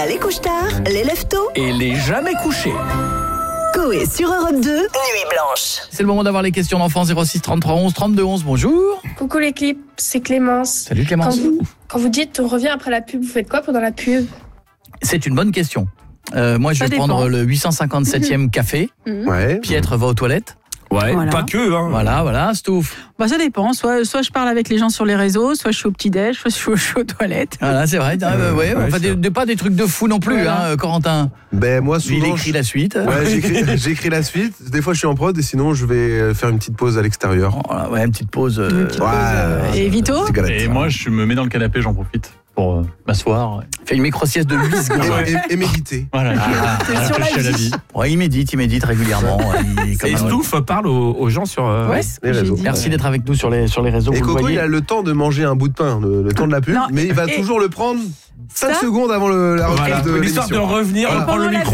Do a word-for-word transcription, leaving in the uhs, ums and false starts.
a les couches tard, les lève tôt Et les jamais couchés. Coé sur Europe deux, Nuit Blanche. C'est le moment d'avoir les questions d'enfants. Zéro six trente-trois onze trente-deux onze. Bonjour. Coucou l'équipe, c'est Clémence. Salut Clémence. Quand vous, quand vous dites on revient après la pub, vous faites quoi pendant la pub? C'est une bonne question. Euh, moi, je Ça vais dépend. prendre le huit cent cinquante-septième café. Ouais. Pietre va aux toilettes. Ouais, Voilà. pas que, hein. Voilà, voilà, Stouff. Bah, ça dépend. Soit, soit je parle avec les gens sur les réseaux, soit je suis au petit-déj, soit je suis, je suis aux toilettes. Voilà, c'est vrai. Euh, ouais, ouais, enfin, c'est des, des- pas des trucs de fou non plus, Voilà. hein, Corentin. Ben moi Lui, il souvent. écrit je- la suite. Ouais, j'écris, j'écris la suite. Des fois, je suis en prod et sinon, je vais faire une petite pause à l'extérieur. Voilà, ouais, une petite pause. euh, Une petite pause, euh, et Vito petite galette. Et moi, je me mets dans le canapé, j'en profite pour euh, m'asseoir. Fait une micro-sieste de huit secondes. Et, et- et méditer. Voilà, Ah, je sur la réfléchis à la vie. vie. Ouais, il médite, il médite régulièrement. Il est comme Et un- Stouff parle aux, aux gens sur... euh, Ouais, les c'est ce que j'ai réseaux. dit. Merci d'être avec nous sur les, sur les réseaux. Et vous le Coco, voyez. il a le temps de manger un bout de pain, le, le temps de la pub, Non, mais il va et- toujours le prendre cinq Ça seconde avant le, la reprise Voilà, de l'histoire de l'émission. revenir, Voilà. reprendre le Pendant la micro.